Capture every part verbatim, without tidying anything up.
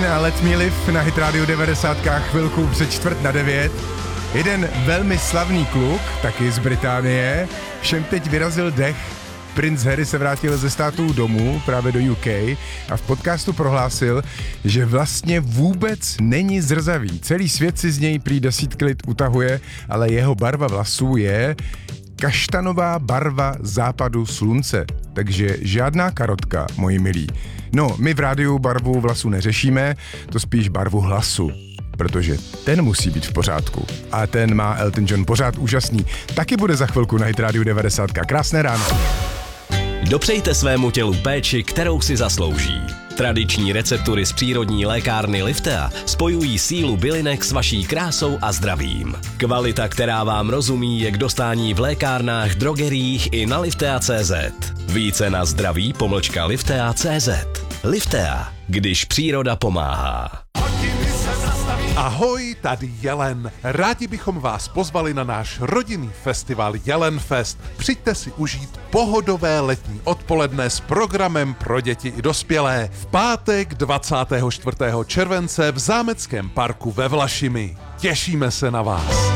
na Let Me Live na Hit Radio devadesát chvilku před čtvrt na devět. Jeden velmi slavný kluk, taky z Británie, všem teď vyrazil dech. Princ Harry se vrátil ze států domů, právě do U K, a v podcastu prohlásil, že vlastně vůbec není zrzavý. Celý svět si z něj prý desítky let utahuje, ale jeho barva vlasů je kaštanová barva západu slunce. Takže žádná karotka, moji milí. No, my v rádiu barvu vlasů neřešíme, to spíš barvu hlasu. Protože ten musí být v pořádku. A ten má Elton John pořád úžasný. Taky bude za chvilku na Hit Radio devadesát. Krásné ráno. Dopřejte svému tělu péči, kterou si zaslouží. Tradiční receptury z přírodní lékárny Liftea spojují sílu bylinek s vaší krásou a zdravím. Kvalita, která vám rozumí, je k dostání v lékárnách, drogeriích i na liftea tečka cé zet. Více na zdraví pomlčka liftea tečka cé zet. Liftea, když příroda pomáhá. Ahoj, tady Jelen. Rádi bychom vás pozvali na náš rodinný festival Jelenfest. Přijďte si užít pohodové letní odpoledne s programem pro děti i dospělé. V pátek dvacátého čtvrtého července v Zámeckém parku ve Vlašimi. Těšíme se na vás.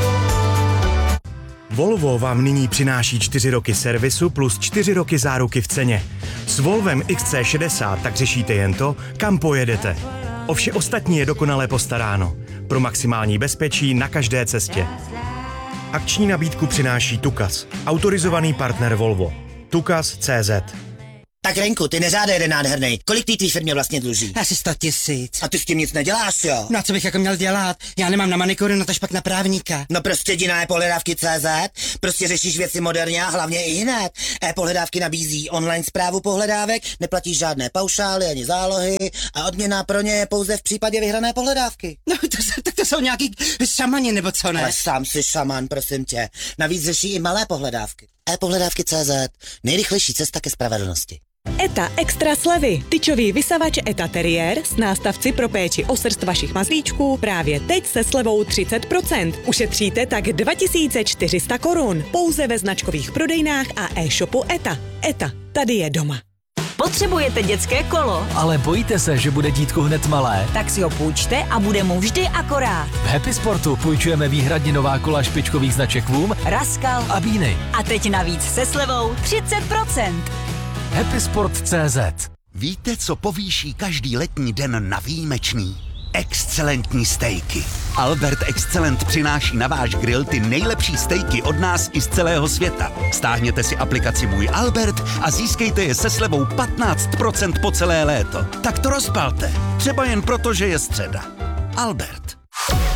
Volvo vám nyní přináší čtyři roky servisu plus čtyři roky záruky v ceně. S Volvem X C šedesát tak řešíte jen to, kam pojedete. O vše ostatní je dokonale postaráno. Pro maximální bezpečí na každé cestě. Akční nabídku přináší Tukas, autorizovaný partner Volvo. Tukas tečka cé zet. Tak Renku, ty neřádej jeden nádhernej. Kolik tý tvý firmě vlastně dluží? Asi sto tisíc. A ty s tím nic neděláš, jo? No a co bych jako měl dělat? Já nemám na manikuru, no tož pak na právníka. No prostě jdi na e-pohledávky tečka cé zet, prostě řešíš věci moderně a hlavně i hned. E-pohledávky nabízí online správu pohledávek, neplatíš žádné paušály ani zálohy a odměna pro ně je pouze v případě vyhrané pohledávky. No to, tak to jsou nějaký šamani nebo co, ne? Ale sám si šaman, prosím tě. Navíc řeší i malé pohledávky. e-pohledávky tečka cé zet, nejrychlejší cesta ke spravedlnosti. ETA Extra slevy. Tyčový vysavač ETA Terrier s nástavci pro péči o srst vašich mazlíčků právě teď se slevou třicet procent. Ušetříte tak dva tisíce čtyři sta korun. Pouze ve značkových prodejnách a e-shopu ETA. ETA. Tady je doma. Potřebujete dětské kolo? Ale bojíte se, že bude dítko hned malé? Tak si ho půjčte a bude mu vždy akorát. V Happy Sportu půjčujeme výhradně nová kola špičkových značek Voom, Raskal a Bíny. A teď navíc se slevou třicet procent. Happy Sport tečka cé zet. Víte, co povýší každý letní den na výjimečný? Excelentní stejky. Albert Excellent přináší na váš grill ty nejlepší stejky od nás i z celého světa. Stáhněte si aplikaci Můj Albert a získejte je se slevou patnáct procent po celé léto. Tak to rozpalte. Třeba jen proto, že je středa. Albert.